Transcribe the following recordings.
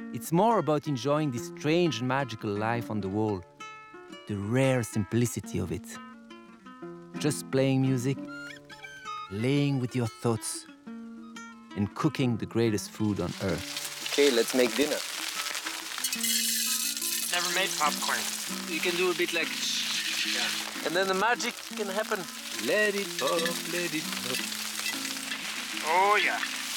It's more about enjoying this strange and magical life on the wall, the rare simplicity of it. Just playing music, laying with your thoughts, and cooking the greatest food on earth. Okay, let's make dinner. Never made popcorn. You can do a bit like... Yeah. And then the magic can happen. Let it pop, let it pop. Oh, yeah.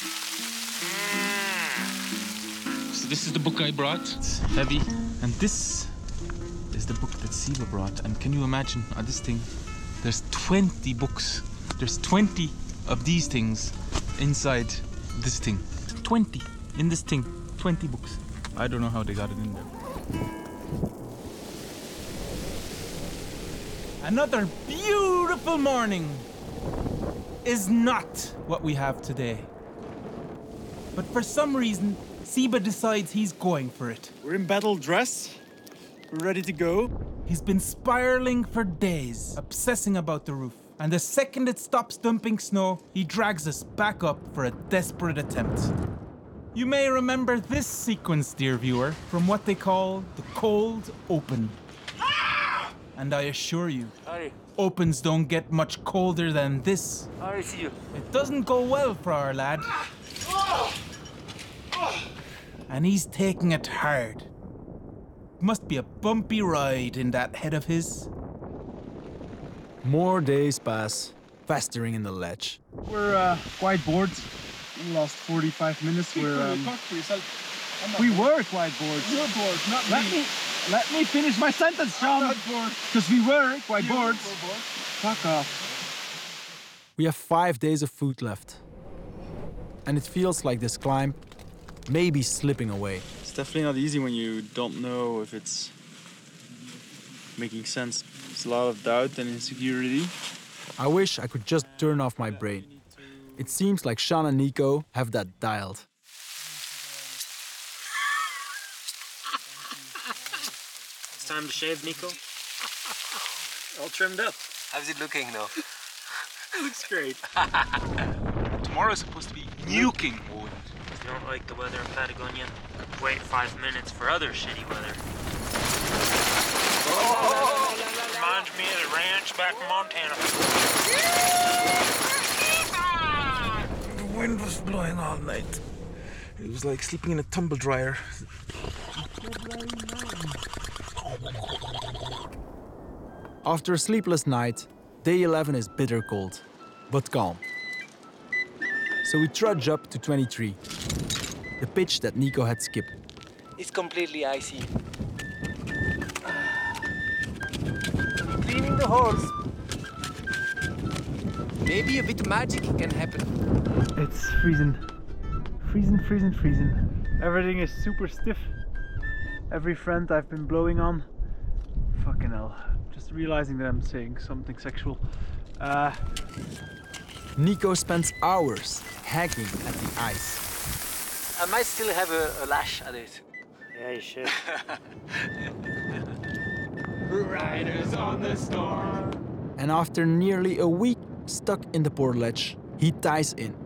So this is the book I brought. It's heavy. And this is the book that Siva brought. And can you imagine on this thing? There's 20 books. There's 20 of these things inside this thing. 20 in this thing. 20 books. I don't know how they got it in there. Another beautiful morning is not what we have today. But for some reason, Siba decides he's going for it. We're in battle dress. We're ready to go. He's been spiraling for days, obsessing about the roof. And the second it stops dumping snow, he drags us back up for a desperate attempt. You may remember this sequence, dear viewer, from what they call the cold open. And I assure you, opens don't get much colder than this. I see you. It doesn't go well for our lad. And he's taking it hard. Must be a bumpy ride in that head of his. More days pass, festering in the ledge. We're quite bored. In the last 45 minutes, Talk for yourself. we were quite bored. You're bored, not me. Let me finish my sentence, Sean. I'm not bored. Because we were quite bored. bored. Fuck off. We have 5 days of food left. And it feels like this climb may be slipping away. It's definitely not easy when you don't know if it's making sense. There's a lot of doubt and insecurity. I wish I could just turn off my brain. It seems like Sean and Nico have that dialed. It's time to shave, Nico. All trimmed up. How's it looking though? It looks great. Tomorrow's supposed to be nuking wood. If you don't like the weather in Patagonia, wait 5 minutes for other shitty weather. Reminds me of the ranch back in Montana. The wind was blowing all night. It was like sleeping in a tumble dryer. After a sleepless night, day 11 is bitter cold, but calm. So we trudge up to 23, the pitch that Nico had skipped. It's completely icy. Cleaning the holes. Maybe a bit of magic can happen. It's freezing. Freezing. Everything is super stiff. Every friend I've been blowing on. Fucking hell. Just realizing that I'm saying something sexual. Nico spends hours hacking at the ice. I might still have a lash at it. Yeah, you should. Riders on the storm. And after nearly a week stuck in the portage, he ties in.